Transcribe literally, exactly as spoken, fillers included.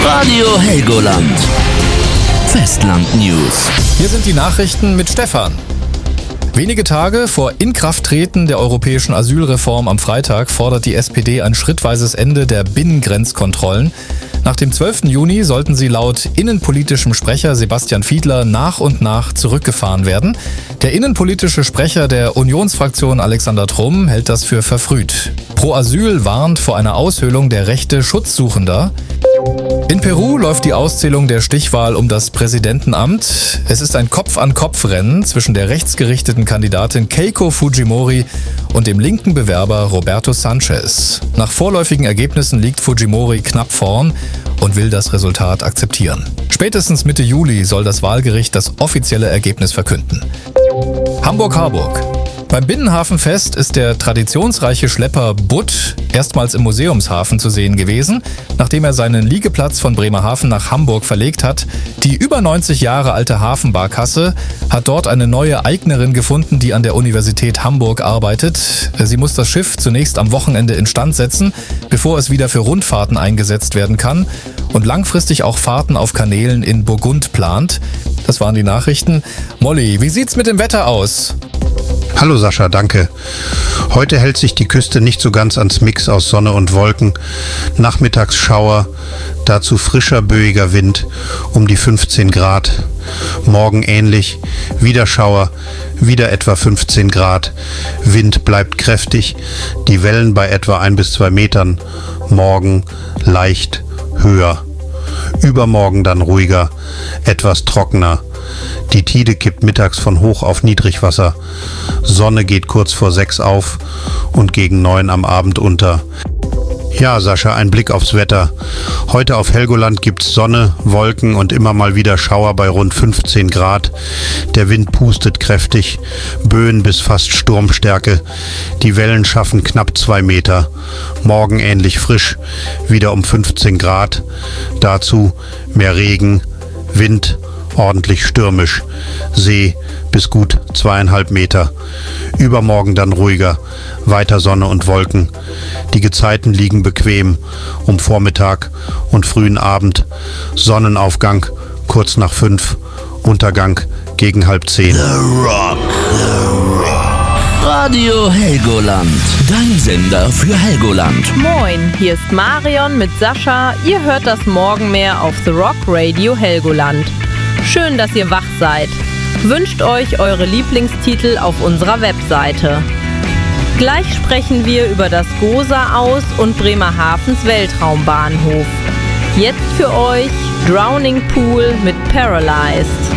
Radio Helgoland. Festland News. Hier sind die Nachrichten mit Stefan. Wenige Tage vor Inkrafttreten der europäischen Asylreform am Freitag fordert die S P D ein schrittweises Ende der Binnengrenzkontrollen. Nach dem zwölften Juni sollten sie laut innenpolitischem Sprecher Sebastian Fiedler nach und nach zurückgefahren werden. Der innenpolitische Sprecher der Unionsfraktion Alexander Trumm hält das für verfrüht. Pro Asyl warnt vor einer Aushöhlung der Rechte Schutzsuchender. In Peru läuft die Auszählung der Stichwahl um das Präsidentenamt. Es ist ein Kopf-an-Kopf-Rennen zwischen der rechtsgerichteten Kandidatin Keiko Fujimori und dem linken Bewerber Roberto Sanchez. Nach vorläufigen Ergebnissen liegt Fujimori knapp vorn und will das Resultat akzeptieren. Spätestens Mitte Juli soll das Wahlgericht das offizielle Ergebnis verkünden. Hamburg-Harburg. Beim Binnenhafenfest ist der traditionsreiche Schlepper Butt erstmals im Museumshafen zu sehen gewesen, nachdem er seinen Liegeplatz von Bremerhaven nach Hamburg verlegt hat. Die über neunzig Jahre alte Hafenbarkasse hat dort eine neue Eignerin gefunden, die an der Universität Hamburg arbeitet. Sie muss das Schiff zunächst am Wochenende instand setzen, bevor es wieder für Rundfahrten eingesetzt werden kann und langfristig auch Fahrten auf Kanälen in Burgund plant. Das waren die Nachrichten. Molly, wie sieht's mit dem Wetter aus? Hallo Sascha, danke. Heute hält sich die Küste nicht so ganz ans Mix aus Sonne und Wolken. Nachmittags Schauer, dazu frischer, böiger Wind um die fünfzehn Grad. Morgen ähnlich, wieder Schauer, wieder etwa fünfzehn Grad. Wind bleibt kräftig, die Wellen bei etwa ein bis zwei Metern. Morgen leicht höher. Übermorgen dann ruhiger, etwas trockener. Die Tide kippt mittags von Hoch auf Niedrigwasser. Sonne geht kurz vor sechs auf und gegen neun am Abend unter. Ja, Sascha, ein Blick aufs Wetter. Heute auf Helgoland gibt's Sonne, Wolken und immer mal wieder Schauer bei rund fünfzehn Grad. Der Wind pustet kräftig, Böen bis fast Sturmstärke. Die Wellen schaffen knapp zwei Meter. Morgen ähnlich frisch, wieder um fünfzehn Grad. Dazu mehr Regen, Wind, ordentlich stürmisch. See bis gut zweieinhalb Meter. Übermorgen dann ruhiger, weiter Sonne und Wolken. Die Gezeiten liegen bequem um Vormittag und frühen Abend. Sonnenaufgang kurz nach fünf, Untergang gegen halb zehn. The Rock. The Rock. Radio Helgoland. Dein Sender für Helgoland. Moin, hier ist Marion mit Sascha. Ihr hört das Morgenmeer auf The Rock Radio Helgoland. Schön, dass ihr wach seid. Wünscht euch eure Lieblingstitel auf unserer Webseite. Gleich sprechen wir über das Gosa-Aus und Bremerhavens Weltraumbahnhof. Jetzt für euch Drowning Pool mit Paralyzed.